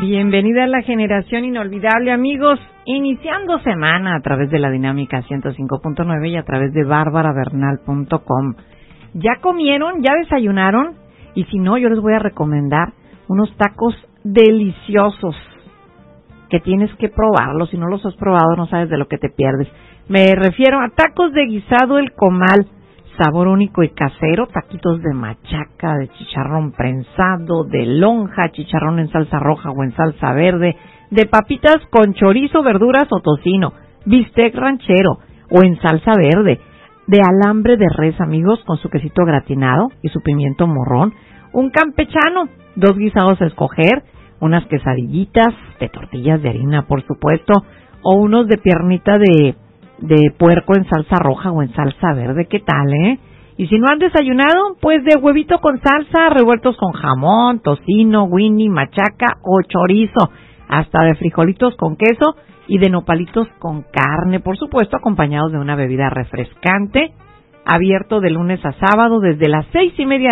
Bienvenida a la generación inolvidable, amigos. Iniciando semana a través de la Dinámica 105.9 y a través de barbarabernal.com. ¿Ya comieron? ¿Ya desayunaron? Y si no, yo les voy a recomendar unos tacos deliciosos que tienes que probarlos. Si no los has probado, no sabes de lo que te pierdes. Me refiero a tacos de guisado El Comal, sabor único y casero, taquitos de machaca, de chicharrón prensado, de lonja, chicharrón en salsa roja o en salsa verde, de papitas con chorizo, verduras o tocino, bistec ranchero o en salsa verde, de alambre de res, amigos, con su quesito gratinado y su pimiento morrón, un campechano, 2 guisados a escoger, unas quesadillitas de tortillas de harina, por supuesto, o unos de piernita de puerco en salsa roja o en salsa verde. ¿Qué tal, Y si no han desayunado, pues de huevito con salsa, revueltos con jamón, tocino, winnie, machaca o chorizo, hasta de frijolitos con queso y de nopalitos con carne, por supuesto, acompañados de una bebida refrescante, abierto de lunes a sábado desde las 6:30